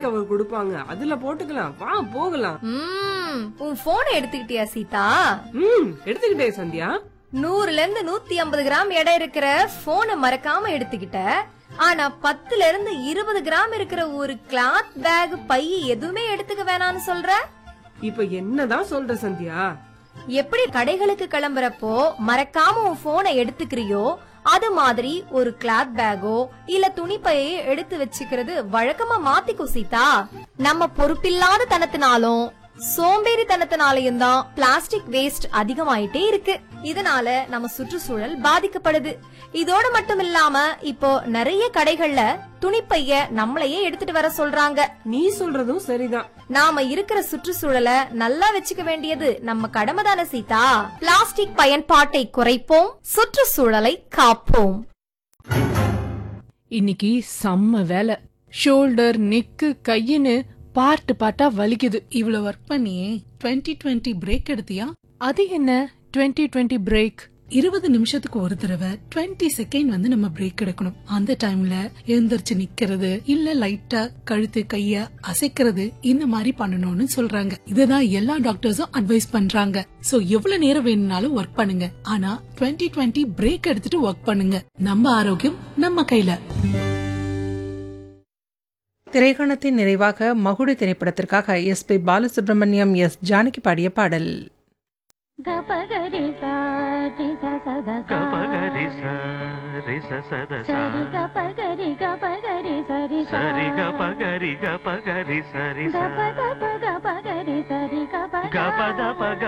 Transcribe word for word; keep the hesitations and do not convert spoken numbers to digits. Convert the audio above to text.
Cover கொடுப்பாங்க, அதுல போட்டுக்கலாம். வா போகலாம். ம், உன் போனை எடுத்துக்கிட்டியா சீதா? ம் எடுத்துக்கிட்டே சந்தியா. நூறுல இருந்து நூத்தி ஐம்பது கிராம் எடை இருக்கிற போனை மறக்காம எடுத்துக்கிட்ட. ஆனா பத்துல இருந்து இருபது கிராம் இருக்கிற ஒரு கிளாத் பேக் பை எதுவுமே எடுத்துக்க வேணாம்னு சொல்ற. இப்ப என்னதான் சொல்ற சந்தியா? எப்படி கடைகளுக்கு கிளம்புறப்போ மறக்காம உன் போனை எடுத்துக்கிறியோ அது மாதிரி ஒரு கிளாத் பேக்கோ இல்ல துணிப்பையை எடுத்து வச்சுக்கிறது வழக்கமா மாத்திக்கோ சீதா. நம்ம பொறுப்பில்லாத தனத்தினாலும் சோம்பேறி தனத்தினாலையும் தான் பிளாஸ்டிக் வேஸ்ட் அதிகமாயிட்டே இருக்கு. இதனால நம்ம சுற்றுச்சூழல் பாதிக்கப்படுது. இதோட மட்டும் இல்லாம இப்போ நிறைய கடைகள்ல துணிப்பைய நம்மளையே எடுத்துட்டு வர சொல்றாங்க. நீ சொல்றதும் சரிதான். நாம இருக்கிற சுற்றுச்சூழலை நல்லா வச்சுக்க வேண்டியது நம்ம கடமை தானே சீதா. பிளாஸ்டிக் பயன்பாட்டை குறைப்போம், சுற்றுச்சூழலை காப்போம். இன்னைக்கு செம்ம வேலை. ஷோல்டர், நெக்கு, கையின்னு பார்ட் பார்ட்டா வலிக்குது. இவ்வளவு ஒர்க் பண்ணி டுவெண்ட்டி டுவெண்ட்டி பிரேக் எடுத்தியா? அது என்ன டுவெண்ட்டி டுவெண்ட்டி பிரேக்? இருபது நிமிஷத்துக்கு ஒரு தடவை டுவெண்ட்டி செகண்ட் வந்து நம்ம பிரேக் எடுக்கணும். அந்த டைம்ல எழுந்திருச்சு நிக்கிறது இல்ல லைட்டா கழுத்து கைய அசைக்கிறது இந்த மாதிரி பண்ணணும்னு சொல்றாங்க. இததான் எல்லா டாக்டர்ஸும் அட்வைஸ் பண்றாங்க. சோ எவ்வளவு நேரம் வேணும்னாலும் ஒர்க் பண்ணுங்க, ஆனா டுவெண்ட்டி டுவெண்ட்டி பிரேக் எடுத்துட்டு ஒர்க் பண்ணுங்க. நம்ம ஆரோக்கியம் நம்ம கையில. திரைக்கணத்தின் நிறைவாக மகுடி திரைப்படத்திற்காக S B Balasubramaniam, S Janaki பாடிய பாடல். கபகரி சாரி சதா கபகரி சாரி சதா சரி கபகரி கபகரி சரி சரி கபகரி கபகரி சரி கபத பகபகரி சரி கபத பக